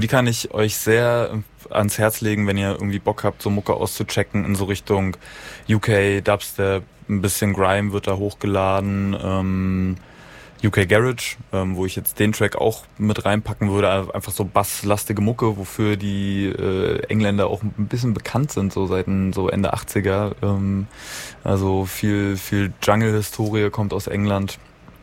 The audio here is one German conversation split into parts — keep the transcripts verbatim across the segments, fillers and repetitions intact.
Die kann ich euch sehr ans Herz legen, wenn ihr irgendwie Bock habt, so Mucke auszuchecken in so Richtung U K, Dubstep, ein bisschen Grime wird da hochgeladen, ähm, U K Garage, ähm, wo ich jetzt den Track auch mit reinpacken würde, einfach so basslastige Mucke, wofür die äh, Engländer auch ein bisschen bekannt sind, so seit so Ende achtziger. Ähm, also viel, viel Jungle-Historie kommt aus England.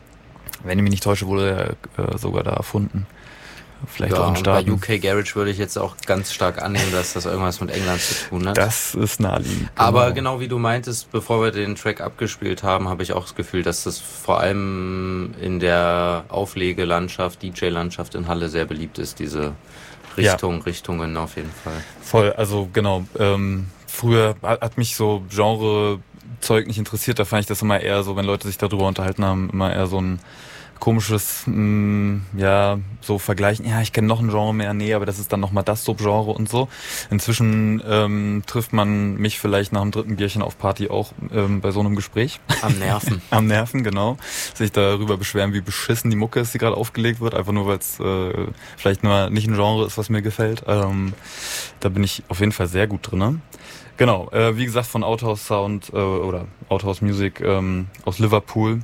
Wenn ich mich nicht täusche, wurde er äh, sogar da erfunden. Vielleicht ja, auch in und Staaten. bei U K Garage würde ich jetzt auch ganz stark annehmen, dass das irgendwas mit England zu tun hat. Das ist naheliegend. Genau. Aber genau wie du meintest, bevor wir den Track abgespielt haben, habe ich auch das Gefühl, dass das vor allem in der Auflegelandschaft, D J-Landschaft in Halle sehr beliebt ist, diese Richtung, ja. Richtungen auf jeden Fall. Voll, also genau. Ähm, früher hat mich so Genre-Zeug nicht interessiert, da fand ich das immer eher so, wenn Leute sich darüber unterhalten haben, immer eher so ein komisches, mh, ja, so vergleichen, ja, ich kenne noch ein Genre mehr, nee, aber das ist dann nochmal das Subgenre und so. Inzwischen ähm, trifft man mich vielleicht nach dem dritten Bierchen auf Party auch ähm, bei so einem Gespräch. Am Nerven. Am Nerven, genau. Sich darüber beschweren, wie beschissen die Mucke ist, die gerade aufgelegt wird, einfach nur, weil es äh, vielleicht nur nicht ein Genre ist, was mir gefällt. Ähm, da bin ich auf jeden Fall sehr gut drin. Genau, äh, wie gesagt, von Outhouse Sound äh, oder Outhouse Music ähm, aus Liverpool.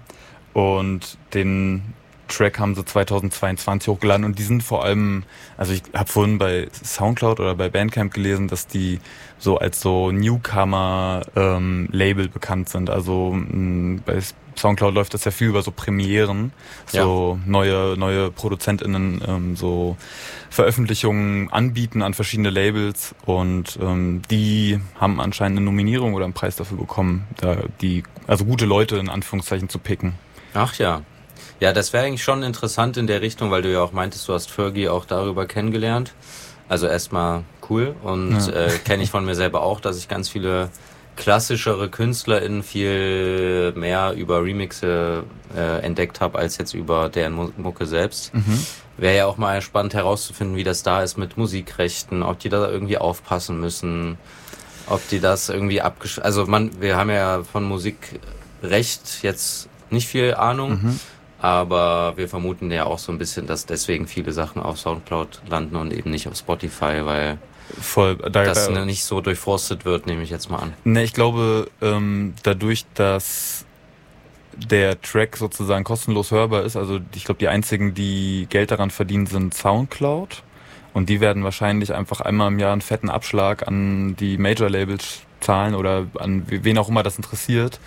Und den Track haben sie zweitausendzweiundzwanzig hochgeladen und die sind vor allem, also ich habe vorhin bei Soundcloud oder bei Bandcamp gelesen, dass die so als so Newcomer-Label ähm, bekannt sind. Also mh, bei Soundcloud läuft das ja viel über so Premieren, so ja. neue neue ProduzentInnen ähm, so Veröffentlichungen anbieten an verschiedene Labels und ähm, die haben anscheinend eine Nominierung oder einen Preis dafür bekommen, da die also gute Leute in Anführungszeichen zu picken. Ach ja. Ja, das wäre eigentlich schon interessant in der Richtung, weil du ja auch meintest, du hast Fergie auch darüber kennengelernt. Also erstmal cool und ja. äh, kenne ich von mir selber auch, dass ich ganz viele klassischere KünstlerInnen viel mehr über Remixe äh, entdeckt habe, als jetzt über deren Mucke selbst. Mhm. Wäre ja auch mal spannend herauszufinden, wie das da ist mit Musikrechten, ob die da irgendwie aufpassen müssen, ob die das irgendwie abgesch... Also man, wir haben ja von Musikrecht jetzt nicht viel Ahnung, mhm. aber wir vermuten ja auch so ein bisschen, dass deswegen viele Sachen auf Soundcloud landen und eben nicht auf Spotify, weil Voll, da, das äh, nicht so durchforstet wird, nehme ich jetzt mal an. Ne, ich glaube, ähm, dadurch, dass der Track sozusagen kostenlos hörbar ist, also ich glaube, die einzigen, die Geld daran verdienen, sind Soundcloud und die werden wahrscheinlich einfach einmal im Jahr einen fetten Abschlag an die Major-Labels zahlen oder an wen auch immer das interessiert.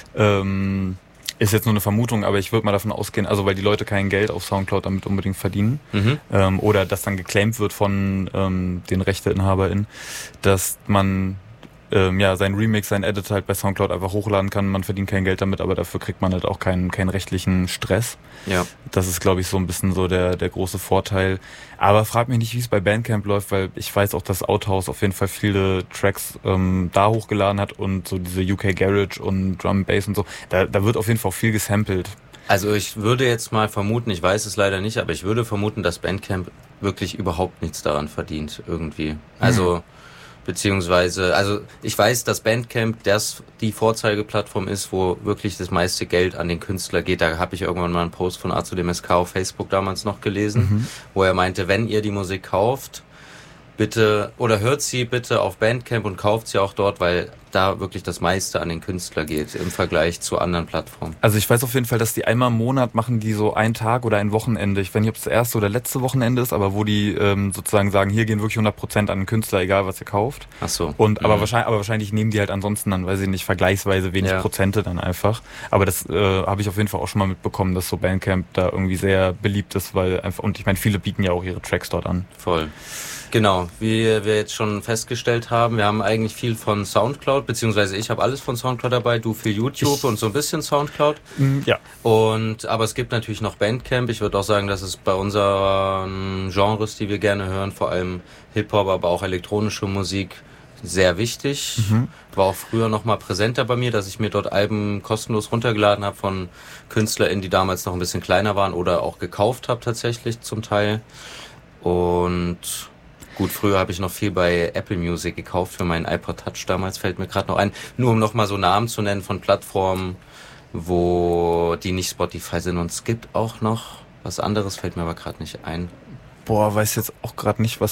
Ähm, Ist jetzt nur eine Vermutung, aber ich würde mal davon ausgehen, also weil die Leute kein Geld auf Soundcloud damit unbedingt verdienen mhm. ähm, oder das dann geclaimt wird von ähm, den RechteinhaberInnen, dass man ähm, ja sein Remix, sein Edit halt bei Soundcloud einfach hochladen kann. Man verdient kein Geld damit, aber dafür kriegt man halt auch keinen keinen rechtlichen Stress. Ja. Das ist, glaube ich, so ein bisschen so der der große Vorteil. Aber frag mich nicht, wie es bei Bandcamp läuft, weil ich weiß auch, dass Outhouse auf jeden Fall viele Tracks ähm, da hochgeladen hat und so diese U K Garage und Drum Bass und so. Da, da wird auf jeden Fall auch viel gesampelt. Also ich würde jetzt mal vermuten, ich weiß es leider nicht, aber ich würde vermuten, dass Bandcamp wirklich überhaupt nichts daran verdient irgendwie. Also hm. beziehungsweise, also ich weiß, dass Bandcamp das die Vorzeigeplattform ist, wo wirklich das meiste Geld an den Künstler geht. Da habe ich irgendwann mal einen Post von A zu dem S K auf Facebook damals noch gelesen, mhm. wo er meinte, wenn ihr die Musik kauft, bitte, oder hört sie bitte auf Bandcamp und kauft sie auch dort, weil da wirklich das meiste an den Künstler geht im Vergleich zu anderen Plattformen. Also ich weiß auf jeden Fall, dass die einmal im Monat machen die so einen Tag oder ein Wochenende. Ich weiß nicht, ob es das erste oder letzte Wochenende ist, aber wo die ähm, sozusagen sagen, hier gehen wirklich hundert Prozent an den Künstler, egal was ihr kauft. Ach so. Und aber mhm. wahrscheinlich, aber wahrscheinlich nehmen die halt ansonsten dann, weiß ich nicht, vergleichsweise wenig ja. Prozente dann einfach. Aber das äh, habe ich auf jeden Fall auch schon mal mitbekommen, dass so Bandcamp da irgendwie sehr beliebt ist, weil einfach, und ich meine, viele bieten ja auch ihre Tracks dort an. Voll. Genau, wie wir jetzt schon festgestellt haben, wir haben eigentlich viel von Soundcloud, beziehungsweise ich habe alles von Soundcloud dabei, du viel YouTube ich, und so ein bisschen Soundcloud. Ja. Und aber es gibt natürlich noch Bandcamp. Ich würde auch sagen, dass es bei unseren Genres, die wir gerne hören, vor allem Hip-Hop, aber auch elektronische Musik, sehr wichtig. Mhm. War auch früher noch mal präsenter bei mir, dass ich mir dort Alben kostenlos runtergeladen habe von KünstlerInnen, die damals noch ein bisschen kleiner waren oder auch gekauft habe tatsächlich zum Teil. Und gut, früher habe ich noch viel bei Apple Music gekauft für meinen iPod Touch damals, fällt mir gerade noch ein. Nur um noch mal so Namen zu nennen von Plattformen, wo die nicht Spotify sind. Und es gibt auch noch was anderes, fällt mir aber gerade nicht ein. Boah, weiß jetzt auch gerade nicht, was